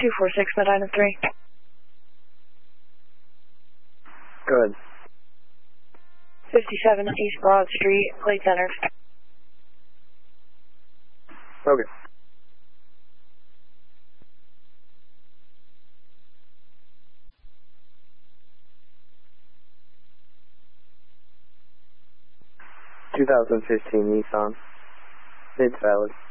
246 Medina 3. Go ahead. 57 East Broad Street, plates entered. Okay. (2015) Nissan. It's valid.